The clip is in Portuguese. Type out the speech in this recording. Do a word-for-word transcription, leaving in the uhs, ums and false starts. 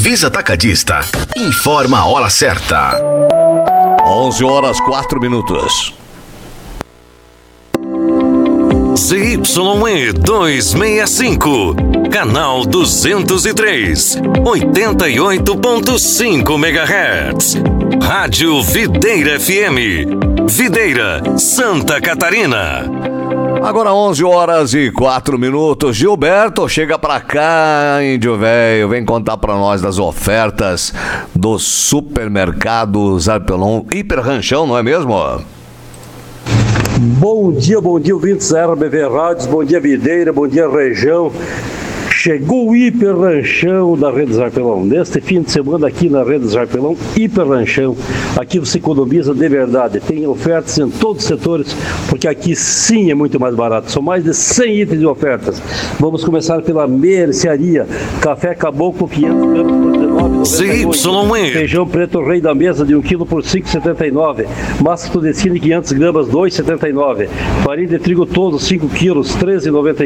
Ervisa Atacadista. Informa a hora certa. onze horas, quatro minutos. Z Y E duzentos e sessenta e cinco, canal duzentos e três, oitenta e oito ponto cinco megahertz. Rádio Videira F M, Videira, Santa Catarina. Agora onze horas e quatro minutos. Gilberto, chega pra cá, índio velho. Vem contar pra nós das ofertas do supermercado Zarpelon Hiper Ranchão, não é mesmo? Bom dia, bom dia, ouvintes da R B V Rádios, bom dia Videira, bom dia região. Chegou o Hiper Ranchão da Rede Zarpelão. Neste fim de semana aqui na Rede Zarpelão, Hiper Ranchão. Aqui você economiza de verdade. Tem ofertas em todos os setores, porque aqui sim é muito mais barato. São mais de cem itens de ofertas. Vamos começar pela mercearia. Café Caboclo, quinhentos gramas por dezenove reais e noventa e nove centavos. Feijão preto rei da mesa de um quilo por cinco reais e setenta e nove centavos. Massa Tudecine, quinhentos gramas, dois reais e setenta e nove centavos. Farinha de trigo todo, cinco quilos, treze reais e noventa e nove centavos.